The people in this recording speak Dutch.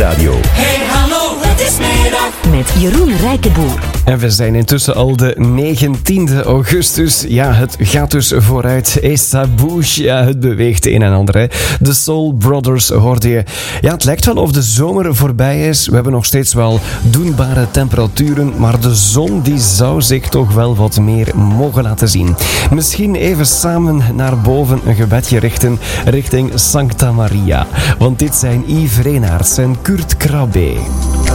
Radio. Hey, hallo, het is middag. Met Jeroen Rijkenboer. En we zijn intussen al de 19e augustus. Ja, het gaat dus vooruit. Esa Bouche, ja, het beweegt een en ander. Hè. De Soul Brothers hoorde je. Ja, het lijkt wel of de zomer voorbij is. We hebben nog steeds wel doenbare temperaturen, maar de zon die zou zich toch wel wat meer mogen laten zien. Misschien even samen naar boven een gebedje richten richting Sancta Maria. Want dit zijn Yves Renaerts en Kurt Krabbe.